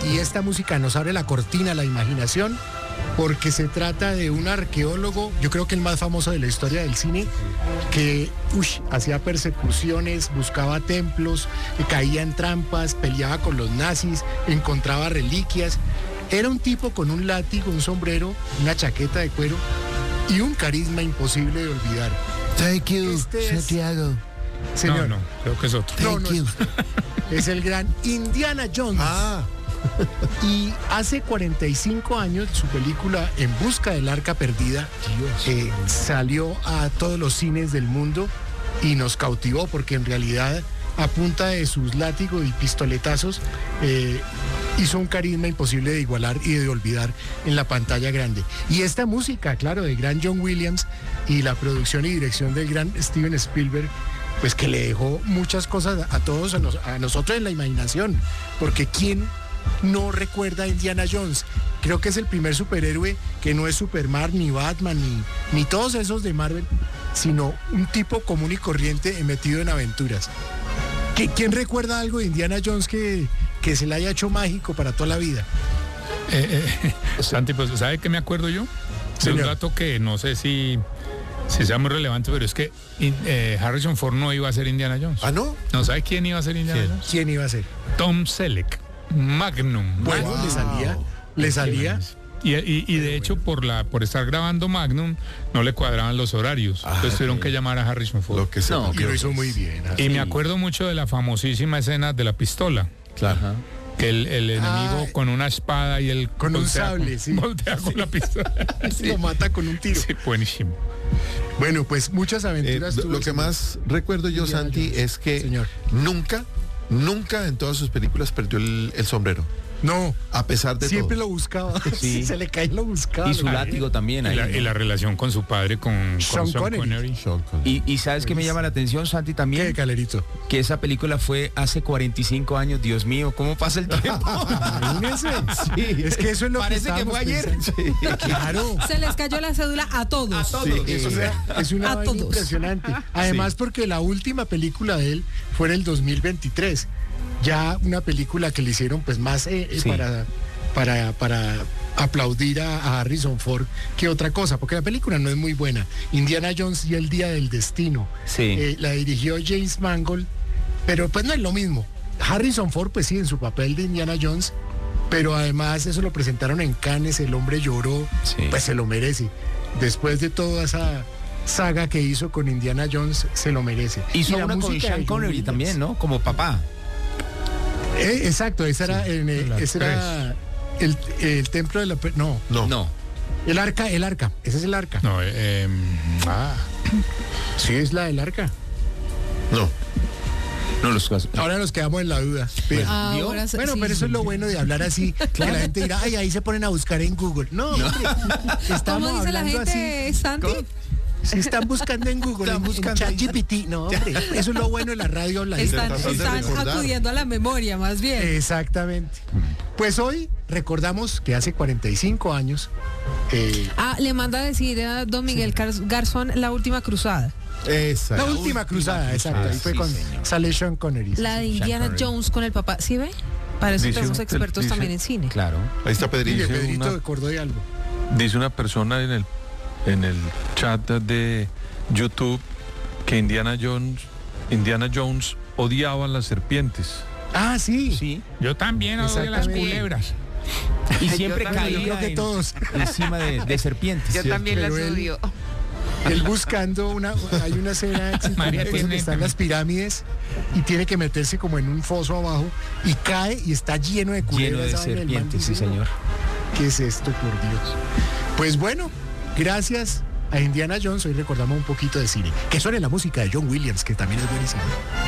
y esta música nos abre la cortina a la imaginación, porque se trata de un arqueólogo, yo creo que el más famoso de la historia del cine, que hacía persecuciones, buscaba templos, caía en trampas, peleaba con los nazis, encontraba reliquias. Era un tipo con un látigo, un sombrero, una chaqueta de cuero y un carisma imposible de olvidar. Thank you, Este Santiago. Señor, No, creo que es otro. Thank you. es el gran Indiana Jones. Ah, Y hace 45 años su película En busca del arca perdida salió a todos los cines del mundo y nos cautivó, porque en realidad a punta de sus látigos y pistoletazos hizo un carisma imposible de igualar y de olvidar en la pantalla grande. Y esta música, claro, del gran John Williams y la producción y dirección del gran Steven Spielberg, pues que le dejó muchas cosas a todos, a nosotros en la imaginación, porque ¿quién no recuerda a Indiana Jones? Creo que es el primer superhéroe que no es Superman, ni Batman, ni todos esos de Marvel, sino un tipo común y corriente metido en aventuras. ¿Quién recuerda algo de Indiana Jones que se le haya hecho mágico para toda la vida? Santi, pues, ¿sabe qué me acuerdo yo? De Señor. un dato que no sé si sea muy relevante, pero es que Harrison Ford no iba a ser Indiana Jones. ¿ah, no? ¿No sabe quién iba a ser Indiana ¿Quién? Jones? ¿Quién iba a ser? Tom Selleck, Magnum. Bueno, Wow. le salía. Y de hecho, por estar grabando Magnum, no le cuadraban los horarios. Entonces tuvieron que llamar a Harrison Ford. Lo que se Y lo hizo muy bien. Y me acuerdo mucho de la famosísima escena de la pistola. Claro. Que el enemigo con una espada y el Con un sable, sí. voltea con la pistola. Lo mata con un tiro. Sí, buenísimo. Bueno, pues muchas aventuras. tuvo Lo el que señor. más recuerdo yo, Indiana Santi, Jones. es que Señor. nunca en todas sus películas perdió el sombrero. No, A pesar de siempre todo. lo buscaba. Sí. Se le cae y lo buscaba. Y su látigo también ahí. Y la relación con su padre, con Sean Sean Connery. Connery. Sean Connery. Y ¿sabes qué me llama la atención, Santi, ¿Qué, también? Calerito? Que esa película fue hace 45 años. Dios mío, ¿cómo pasa el tiempo? Imagínense. Sí. Es que eso es lo Parece que estábamos fue ayer. pensando. Claro. Se les cayó la cédula a todos. Sí. Es una A vaina todos. impresionante. Además, porque la última película de él fue en el 2023. Ya una película que le hicieron pues más para aplaudir a Harrison Ford que otra cosa, porque la película no es muy buena. Indiana Jones y el Día del Destino. Sí. La dirigió James Mangold, pero pues no es lo mismo. Harrison Ford, pues sí, en su papel de Indiana Jones, pero además eso lo presentaron en Cannes, el hombre lloró, Sí. pues se lo merece. Después de toda esa saga que hizo con Indiana Jones, se lo merece. Hizo Y la una con música de Sean John Connery Williams. también, ¿no? Como papá. Exacto, ese era, las ese era el templo de la... No, No. el arca, ese es el arca. No, Sí, es la del arca. No. No los Ahora nos quedamos en la duda. Pero- Ahora sí, Bueno, sí. pero eso es lo bueno de hablar así, que la gente dirá, ay, ahí se ponen a buscar en Google. No, hombre, estamos ¿Cómo dice la hablando gente, así. Santi? Si están buscando en Google, Están en buscando ChatGPT, no, hombre, eso es lo bueno de la radio online. Están tratando de recordar. acudiendo a la memoria, más bien. Exactamente. Pues hoy recordamos que hace 45 años, Le manda a decir a don Miguel Garzón La Última Cruzada. Esa. la última cruzada, exacto, ahí fue sí, con señor. sale Sean Connery. La de Indiana Connery. Jones con el papá. ¿Sí ve? Para eso Dice tenemos un- expertos dice- también en cine. Claro. Ahí está Sí, Pedrillo. Dice Pedrito una- acordó de algo. Dice una persona en el chat de YouTube que Indiana Jones odiaba las serpientes. Ah, sí. Sí. yo también odio las Exactamente. culebras. Y siempre Bueno, yo creo caía que todos. encima de serpientes. Yo también las pero él- odio. Él buscando hay una escena María donde tiene están las pirámides y tiene que meterse como en un foso abajo y cae y está lleno de culebras. Lleno de ¿saben? El man serpientes, sí, dice, señor. ¿qué es esto, por Dios? Pues bueno, gracias a Indiana Jones hoy recordamos un poquito de cine, que suene la música de John Williams, que también es buenísima.